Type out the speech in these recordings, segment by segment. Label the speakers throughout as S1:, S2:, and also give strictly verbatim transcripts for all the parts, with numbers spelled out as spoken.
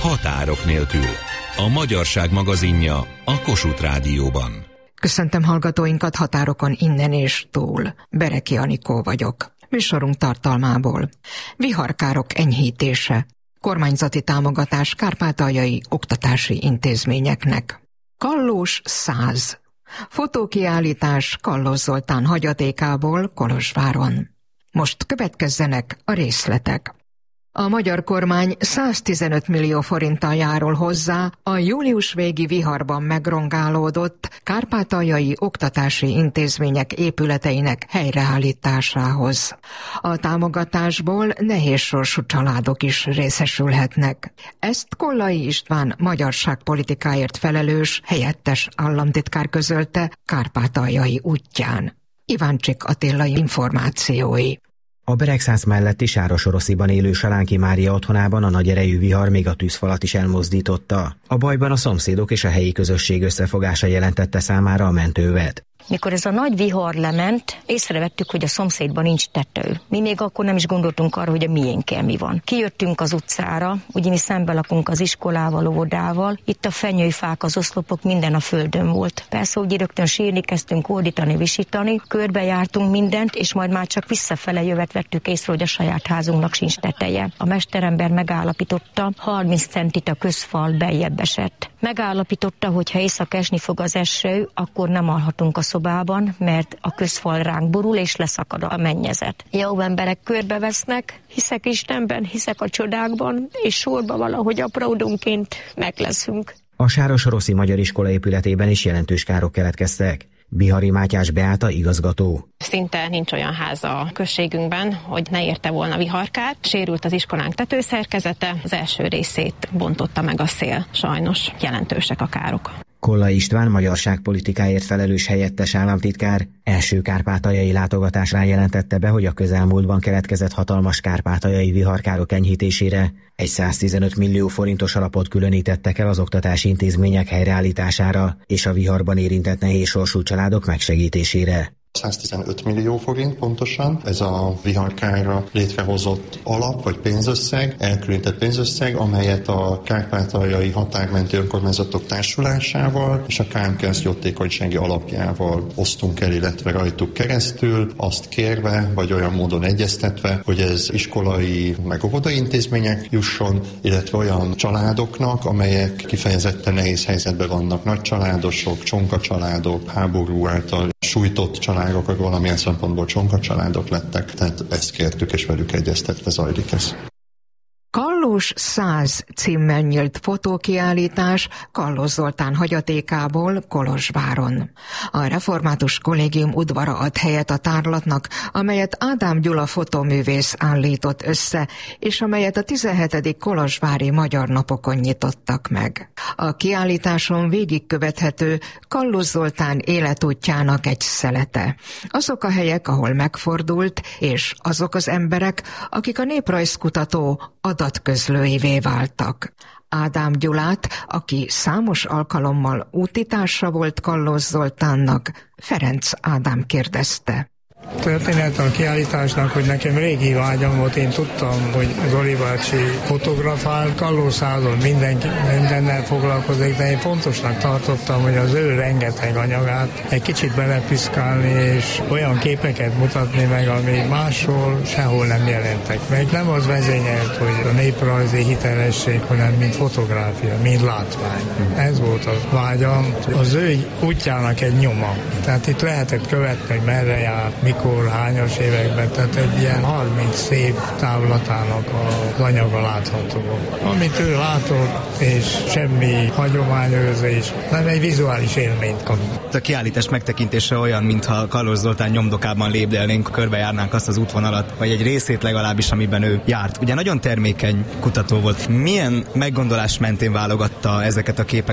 S1: Határok nélkül. A Magyarság magazinja a Kossuth Rádióban.
S2: Köszöntöm hallgatóinkat határokon innen és túl. Bereki Anikó vagyok. Műsorunk tartalmából: viharkárok enyhítése, kormányzati támogatás kárpátaljai oktatási intézményeknek. Kallós száz. Fotókiállítás Kallós Zoltán hagyatékából Kolozsváron. Most következzenek a részletek. A magyar kormány száztizenöt millió forinttal járul hozzá a július végi viharban megrongálódott kárpátaljai oktatási intézmények épületeinek helyreállításához. A támogatásból nehézsorsú családok is részesülhetnek. Ezt Kollai István magyarságpolitikáért felelős helyettes államtitkár közölte kárpátaljai útján. Iváncsik Attila információi.
S3: A Beregszász melletti Sárosorosziban élő Salánki Mária otthonában a nagy erejű vihar még a tűzfalat is elmozdította. A bajban a szomszédok és a helyi közösség összefogása jelentette számára a mentővet.
S4: Mikor ez a nagy vihar lement, észrevettük, hogy a szomszédban nincs tető. Mi még akkor nem is gondoltunk arra, hogy a miénkkel mi van. Kijöttünk az utcára, ugyanis szembe lakunk az iskolával, óvodával. Itt a fenyőfák, az oszlopok, minden a földön volt. Persze úgy rögtön sírni kezdtünk, ordítani, visítani, körbejártunk mindent, és majd már csak visszafele jövet vettük észre, hogy a saját házunknak sincs teteje. A mesterember megállapította, harminc centit a közfal beljebb esett. Megállapította, hogy ha éjszaka esni fog az eső, akkor nem alhatunk a szobában, mert a közfal ránk borul és leszakad a mennyezet. Jó emberek körbevesznek, hiszek Istenben, hiszek a csodákban, és sorba valahogy apródonként megleszünk.
S3: A Sárosoroszi Magyar Iskola épületében is jelentős károk keletkeztek. Bihari Mátyás Beáta igazgató.
S5: Szinte nincs olyan ház a községünkben, hogy ne érte volna viharkár. Sérült az iskolánk tetőszerkezete, az első részét bontotta meg a szél. Sajnos jelentősek a károk.
S3: Kollai István magyarságpolitikáért felelős helyettes államtitkár első kárpátaljai látogatásán jelentette be, hogy a közelmúltban keletkezett hatalmas kárpátaljai viharkárok enyhítésére egy száztizenöt millió forintos alapot különítettek el az oktatási intézmények helyreállítására és a viharban érintett nehézsorsú családok megsegítésére.
S6: száztizenöt millió forint pontosan. Ez a viharkárra létrehozott alap vagy pénzösszeg, elkülönített pénzösszeg, amelyet a Kárpátaljai Határmenti Önkormányzatok Társulásával és a Kármkereszt Jótékonysági Alapjával osztunk el, illetve rajtuk keresztül, azt kérve, vagy olyan módon egyeztetve, hogy ez iskolai meg óvodai intézmények jusson, illetve olyan családoknak, amelyek kifejezetten nehéz helyzetben vannak. Nagy családosok, csonka családok, háború által sújtott családok, akkor valamilyen szempontból csonka családok lettek, tehát ezt kértük, és velük egyeztetve zajlik ez.
S2: Kallós száz címmel nyílt fotókiállítás Kallós Zoltán hagyatékából Kolozsváron. A Református Kollégium udvara ad helyet a tárlatnak, amelyet Ádám Gyula fotóművész állított össze, és amelyet a tizenhetedik kolozsvári Magyar Napokon nyitottak meg. A kiállításon végigkövethető Kallós Zoltán életútjának egy szelete. Azok a helyek, ahol megfordult, és azok az emberek, akik a néprajzkutató adatközlőivé váltak. Ádám Gyulát, aki számos alkalommal útitársa volt Kallós Zoltánnak, Ferenc Ádám kérdezte.
S7: Történet a kiállításnak, hogy nekem régi vágyam volt, én tudtam, hogy Zoli bácsi fotografál, Kallós százon mindenki, mindennel foglalkozik, de én fontosnak tartottam, hogy az ő rengeteg anyagát egy kicsit belepiszkálni, és olyan képeket mutatni meg, ami máshol sehol nem jelentek meg. Nem az vezényelt, hogy a néprajzi hitelesség, hanem mint fotográfia, mint látvány. Ez volt a vágyam. Az ő útjának egy nyoma. Tehát itt lehetett követni, hogy merre jár, mikor, hányas években, tehát egy ilyen harminc év távlatának az anyaga látható. Amit ő látott, és semmi hagyományőrzés, nem egy vizuális élményt kap.
S8: A kiállítás megtekintése olyan, mintha Kallós Zoltán nyomdokában lépdelnénk, körbejárnánk azt az útvonalat, vagy egy részét legalábbis, amiben ő járt. Ugye nagyon termékeny kutató volt. Milyen meggondolás mentén válogatta ezeket a képeket?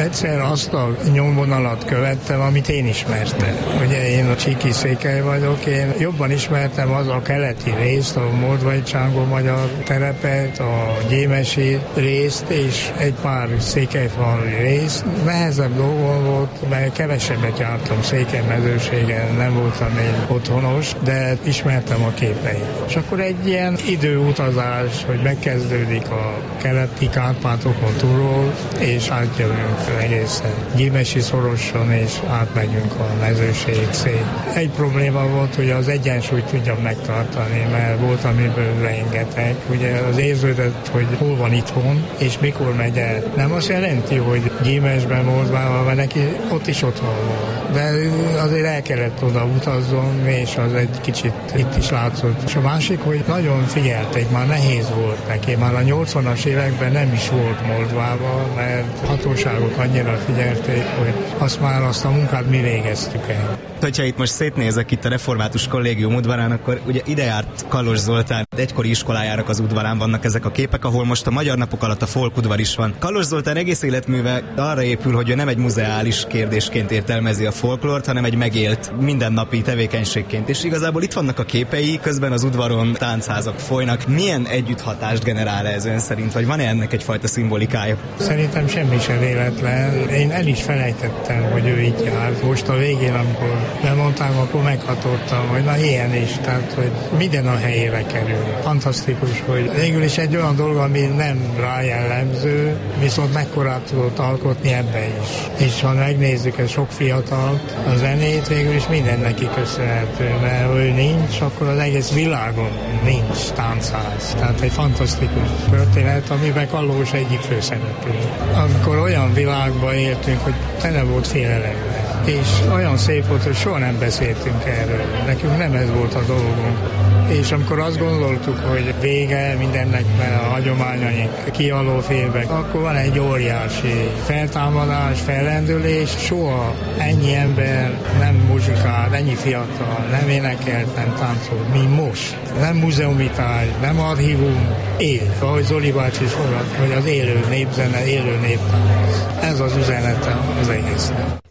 S7: egyszer azt a nyomvonalat követtem, amit én ismertem. Ugye én a Csíki székely vagyok, én jobban ismertem az a keleti részt, a Moldvai-Csángó-magyar terepet, a gyémesi részt, és egy pár székelyfalvi részt. Nehezebb dolgom volt, mert kevesebbet jártam Székelymezőségen, nem voltam én otthonos, de ismertem a képeit. És akkor egy ilyen időutazás, hogy megkezdődik a keleti Kárpátokon túlról, és átjövünk egészen Gyémesi szoroson, és átmegyünk a mezőség szét. Egy probléma volt, hogy az egyensúlyt tudjam megtartani, mert volt, amiből rengeteg. Ugye az érződött, hogy hol van itthon, és mikor megy el. Nem azt jelenti, hogy Gyémesben, Moldvában, mert neki ott is otthon volt. De azért el kellett oda utaznom, és az egy kicsit itt is látszott. És a másik, hogy nagyon figyelték, már nehéz volt neki. Már a nyolcvanas években nem is volt Moldvában, mert hatóságok annyira figyelték, hogy azt már azt a munkát mi végeztük el.
S8: Hogyha itt most szétnézek itt a Református Kollégium udvarán, akkor ugye ide járt Kallos Zoltán egykori iskolájának az udvarán vannak ezek a képek, ahol most a Magyar Napok alatt a folkudvar is van. Kallos Zoltán egész életműve arra épül, hogy ő nem egy muzeális kérdésként értelmezi a folklort, hanem egy megélt mindennapi tevékenységként. És igazából itt vannak a képei, közben az udvaron táncházak folynak. Milyen együtthatást generál ez ön szerint, vagy van-e ennek egyfajta szimbolikája?
S7: Szerintem semmi sem véletlen. Én el is felejtettem, hogy ő így járt. Most a végén, amikor bemondtam, akkor meghatottam, hogy na ilyen is, tehát hogy minden a helyére kerül. Fantasztikus, hogy végül is egy olyan dolog, ami nem rá jellemző, viszont mekkorát tudott alkotni ebbe is. És ha megnézzük ez sok fiatalt, a zenét végül is minden neki köszönhető, mert ha ő nincs, akkor az egész világon nincs táncház. Tehát egy fantasztikus történet, amiben Kallós egyik főszereplő. Amikor olyan világban éltünk, hogy tele volt félelemmel, és olyan szép volt, hogy soha nem beszéltünk erről. Nekünk nem ez volt a dolgunk. És amikor azt gondoltuk, hogy vége mindennek, mert a hagyományaink kialó félbek, akkor van egy óriási feltámadás, fellendülés. Soha ennyi ember nem muzsikált, ennyi fiatal, nem énekelt, nem táncolt, mint most. Nem múzeumitárgy, nem archívum, él. Ahogy Zoli bácsi is foglalt, hogy az élő népzene, élő néptánc. Ez az üzenete az egésznek.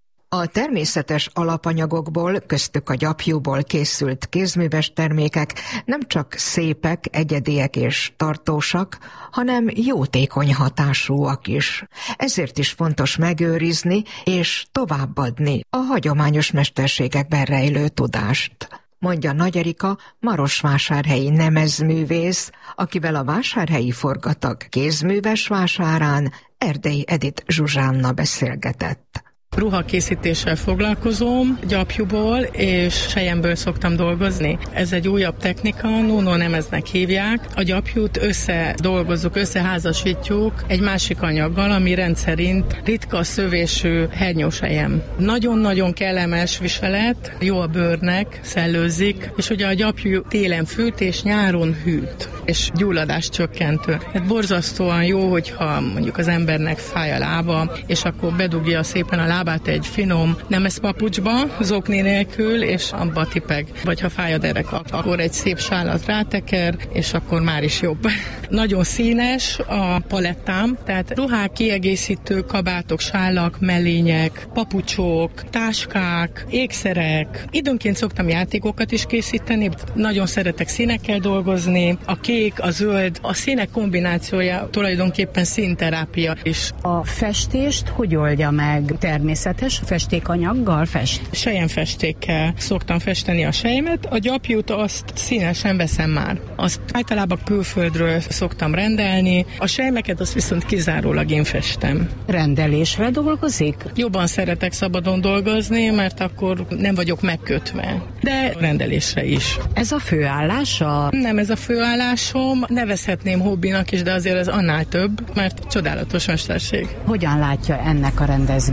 S2: A természetes alapanyagokból, köztük a gyapjúból készült kézműves termékek nem csak szépek, egyediek és tartósak, hanem jótékony hatásúak is. Ezért is fontos megőrizni és továbbadni a hagyományos mesterségekben rejlő tudást, mondja Nagy Erika, marosvásárhelyi nemezművész, akivel a vásárhelyi forgatag kézműves vásárán Erdei Edith Zsuzsánna beszélgetett.
S9: Ruhakészítéssel foglalkozom, gyapjúból és selyemből szoktam dolgozni. Ez egy újabb technika, Nuno nemeznek hívják. A gyapjút összedolgozzuk, összeházasítjuk egy másik anyaggal, ami rendszerint ritka szövésű hernyósejem. Nagyon-nagyon kellemes viselet, jó a bőrnek, szellőzik, és ugye a gyapjú télen fűt és nyáron hűt, és gyulladás csökkentő. Hát borzasztóan jó, hogyha mondjuk az embernek fáj a lába, és akkor bedugja szépen a lábát egy finom nemezpapucsba, zokni nélkül, és abba tipeg. Vagy ha fáj a derek, akkor egy szép sálat ráteker, és akkor már is jobb. Nagyon színes a palettám, tehát ruhák, kiegészítő, kabátok, sálak, mellények, papucsok, táskák, ékszerek. Időnként szoktam játékokat is készíteni. Nagyon szeretek színekkel dolgozni. A kék, a zöld, a színek kombinációja tulajdonképpen színterápia is.
S10: A festést hogy oldja meg? Természetes festékanyaggal fest?
S9: Selyemfestékkel szoktam festeni a selymet, a gyapjút azt színesen veszem már. Azt általában külföldről szoktam rendelni, a sejmeket azt viszont kizárólag én festem.
S10: Rendelésre dolgozik?
S9: Jobban szeretek szabadon dolgozni, mert akkor nem vagyok megkötve. De rendelésre is.
S10: Ez a főállása?
S9: Nem ez a főállásom, nevezhetném hobbinak is, de azért ez annál több, mert csodálatos mesterség.
S10: Hogyan látja ennek a rendezvénynek az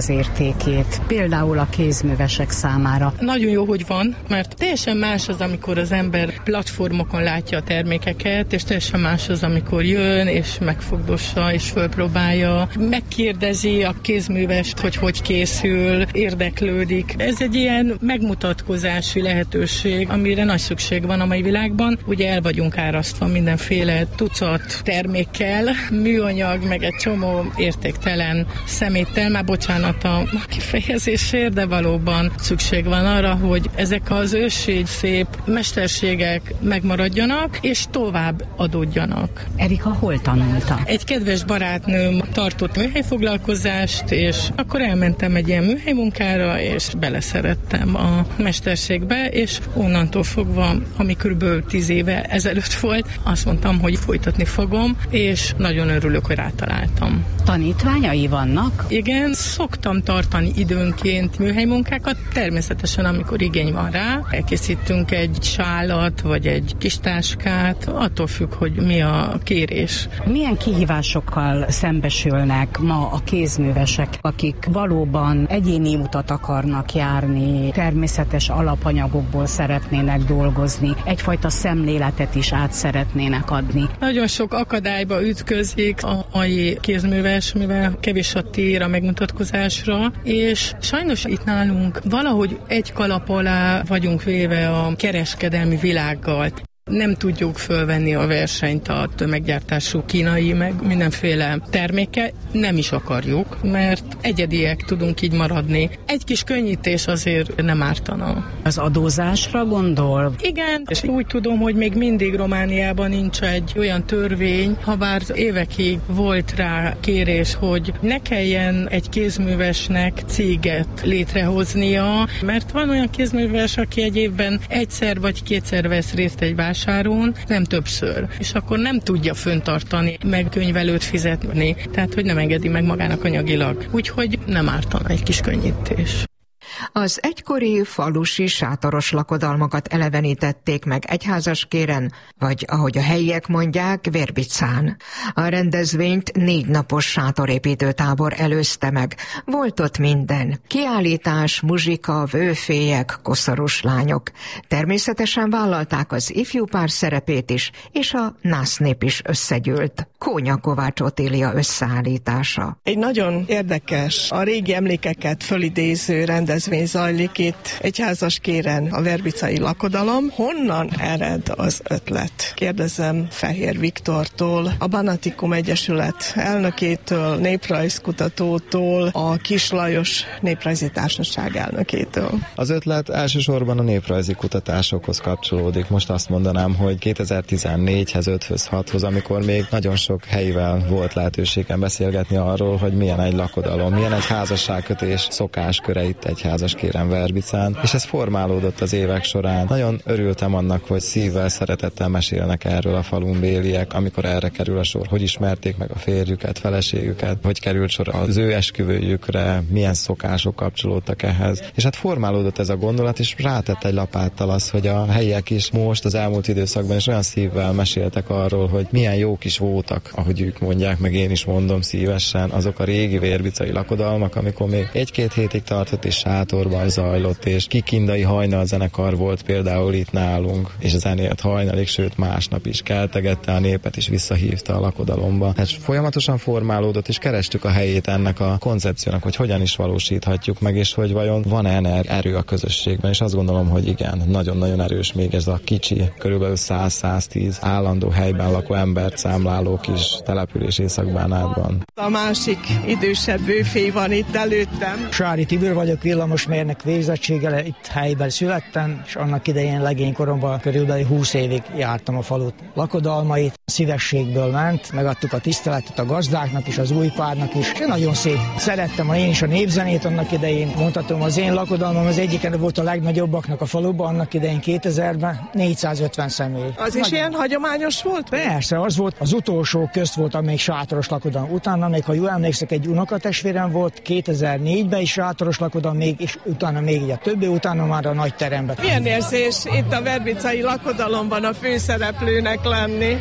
S10: az értékét, például a kézművesek számára?
S9: Nagyon jó, hogy van, mert teljesen más az, amikor az ember platformokon látja a termékeket, és teljesen más az, amikor jön, és megfogdossa, és fölpróbálja, megkérdezi a kézművest, hogy hogy készül, érdeklődik. Ez egy ilyen megmutatkozási lehetőség, amire nagy szükség van a mai világban. Ugye el vagyunk árasztva mindenféle tucat termékkel, műanyag, meg egy csomó értéktelen szeméttel, már bocsánat a kifejezésért, de valóban szükség van arra, hogy ezek az ősi szép mesterségek megmaradjanak, és tovább adódjanak.
S10: Erika hol tanulta?
S9: Egy kedves barátnőm tartott műhelyfoglalkozást, és akkor elmentem egy ilyen műhelymunkára, és beleszerettem a mesterségbe, és onnantól fogva, ami körülbelül tíz éve ezelőtt volt, azt mondtam, hogy folytatni fogom, és nagyon örülök, hogy rátaláltam.
S10: Tanítványai vannak?
S9: Igen, szoktam tartani időnként műhelymunkákat, természetesen amikor igény van rá. Elkészítünk egy sálat, vagy egy kis táskát, attól függ, hogy mi a kérés.
S10: Milyen kihívásokkal szembesülnek ma a kézművesek, akik valóban egyéni utat akarnak járni, természetes alapanyagokból szeretnének dolgozni, egyfajta szemléletet is át szeretnének adni? Nagyon
S9: sok akadályba ütközik a mai kézműves, mivel kevés a tér a megmutatkozásra, és sajnos itt nálunk valahogy egy kalap alá vagyunk véve a kereskedelmi világgal. Nem tudjuk fölvenni a versenyt a tömeggyártású kínai, meg mindenféle termékkel, nem is akarjuk, mert egyediek tudunk így maradni. Egy kis könnyítés azért nem ártana.
S10: Az adózásra gondol?
S9: Igen, és úgy tudom, hogy még mindig Romániában nincs egy olyan törvény, habár évekig volt rá kérés, hogy ne kelljen egy kézművesnek céget létrehoznia, mert van olyan kézműves, aki egy évben egyszer vagy kétszer vesz részt egy vásáron, nem többször, és akkor nem tudja föntartani, meg könyvelőt fizetni, tehát hogy nem engedi meg magának anyagilag. Úgyhogy nem ártana egy kis könnyítés.
S2: Az egykori falusi sátoros lakodalmakat elevenítették meg Egyházaskéren, vagy ahogy a helyiek mondják, Verbicán. A rendezvényt négy napos sátorépítőtábor előzte meg. Volt ott minden. Kiállítás, muzsika, vőfélyek, koszorús lányok. Természetesen vállalták az ifjúpár szerepét is, és a násznép is összegyűlt. Kónya Kovács Otília összeállítása.
S11: Egy nagyon érdekes, a régi emlékeket fölidéző rendezvény zajlik itt Egyházaskéren, a verbicai lakodalom. Honnan ered az ötlet? Kérdezem Fehér Viktortól, a Banatikum Egyesület elnökétől, néprajzkutatótól, a Kis Lajos Néprajzi Társaság elnökétől.
S12: Az ötlet elsősorban a néprajzi kutatásokhoz kapcsolódik. Most azt mondanám, hogy kétezer-tizennégyhez, öthöz, hathoz, amikor még nagyon sok helyivel volt lehetőségem beszélgetni arról, hogy milyen egy lakodalom, milyen egy házasságkötés szokásköre itt Egyházaskéren, Verbicán, és ez formálódott az évek során. Nagyon örültem annak, hogy szívvel, szeretettel mesélnek erről a falun béliek, amikor erre kerül a sor, hogy ismerték meg a férjüket, feleségüket, hogy került sor az ő esküvőjükre, milyen szokások kapcsolódtak ehhez. És hát formálódott ez a gondolat, és rátett egy lapáttal az, hogy a helyiek is most az elmúlt időszakban is olyan szívvel meséltek arról, hogy milyen jók is voltak, ahogy ők mondják, meg én is mondom szívesen, azok a régi verbicai lakodalmak, amikor még egy-két hétig tartott és sátorban zajlott, és kikindai hajnal zenekar volt például itt nálunk, és zenélt hajnalig, sőt másnap is keltegette a népet, és visszahívta a lakodalomba. Hát folyamatosan formálódott, és kerestük a helyét ennek a koncepciónak, hogy hogyan is valósíthatjuk meg, és hogy vajon van-e erő a közösségben, és azt gondolom, hogy igen, nagyon-nagyon erős még ez a kicsi, körülbelül száz-száztíz állandó helyben lakó embert számláló kis település Észak-Bánátban.
S11: A másik idősebb vőfély van itt előttem.
S13: Sári Tibor vagyok, villamosmérnök végzettséggel, itt helyben születtem, és annak idején legénykoromban körülbelül húsz évig jártam a falut lakodalmait. Szívességből ment, megadtuk a tiszteletet a gazdáknak is, az új párnak is, és nagyon szép. Szerettem én is a népzenét annak idején. Mondhatom, az én lakodalmam az egyiken volt a legnagyobbaknak a faluban, annak idején kétezerben, négyszázötven személy.
S11: Az is ilyen hagyományos volt?
S13: Persze, az volt, az utolsó közt volt, amíg sátoros lakodalom. Utána még, ha jól emlékszek, egy unokatestvérem volt, kétezer-négyben is sátoros lakodalom, még, és utána még egy a többi, utána már a nagy teremben.
S11: Milyen érzés itt a verbicai lakodalomban a főszereplőnek lenni?
S14: Igazán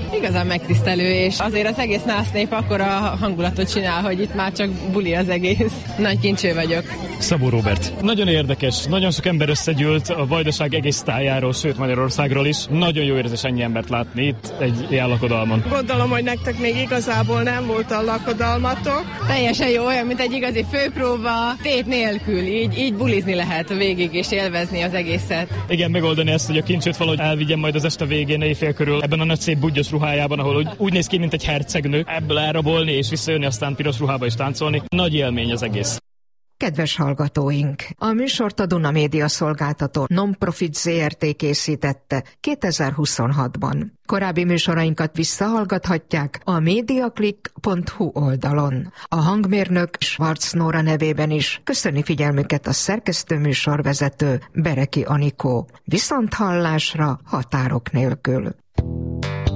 S14: igazán megtisztelő, és azért az egész nász nép akkora hangulatot csinál, hogy itt már csak buli az egész. Nagy kincső vagyok.
S15: Szabó Róbert. Nagyon érdekes, nagyon sok ember összegyűlt a Vajdaság egész tájáról, sőt Magyarországról is. Nagyon jó érzés ennyi embert látni itt egy ilyen lakodalmon.
S11: Gondolom, hogy nektek még igazából nem volt a lakodalmatok.
S14: Teljesen jó, olyan, mint egy igazi főpróba, tét nélkül, így, így bulizni lehet végig és élvezni az egészet.
S15: Igen, megoldani ezt, hogy a kincsőt valahogy elvigyem majd az este végén, éjfél körül, ebben a nagy szép budgyos ruhájában, ahol úgy, úgy néz ki, mint egy hercegnő, ebből elrabolni és visszajönni, aztán piros ruhába is táncolni. Nagy élmény az egész.
S2: Kedves hallgatóink! A műsort a Duna Média szolgáltató Non-Profit zé er té készítette kétezer-huszonhatban. Korábbi műsorainkat visszahallgathatják a mediaclick pont hu oldalon. A hangmérnök Schwarz Nóra nevében is köszöni figyelmüket a szerkesztő műsorvezető Bereki Anikó. Viszonthallásra határok nélkül.